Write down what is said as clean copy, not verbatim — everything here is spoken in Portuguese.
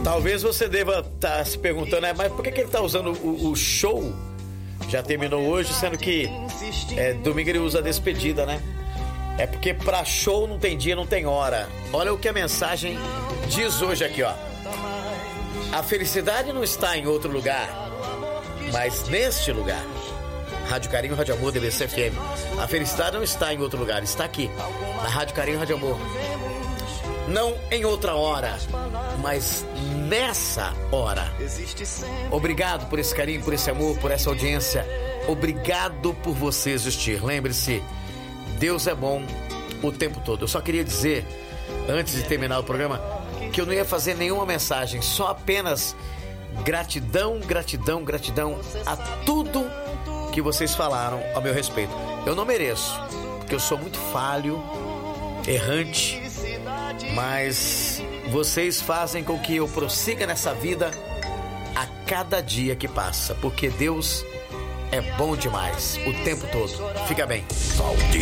Talvez você deva estar se perguntando, mas por que ele está usando o show? Já terminou hoje, sendo que domingo ele usa a despedida, né? É porque pra show não tem dia, não tem hora. Olha o que a mensagem diz hoje aqui, ó. A felicidade não está em outro lugar, mas neste lugar. Rádio Carinho, Rádio Amor, DBC FM. A felicidade não está em outro lugar, está aqui, na Rádio Carinho, Rádio Amor. Não em outra hora, mas nessa hora. Obrigado por esse carinho, por esse amor, por essa audiência. Obrigado por você existir. Lembre-se, Deus é bom o tempo todo. Eu só queria dizer, antes de terminar o programa, que eu não ia fazer nenhuma mensagem, só apenas gratidão, gratidão, gratidão a tudo que vocês falaram ao meu respeito. Eu não mereço, porque eu sou muito falho, errante, mas vocês fazem com que eu prossiga nessa vida a cada dia que passa, porque Deus é bom demais o tempo todo. Fica bem. Valdir.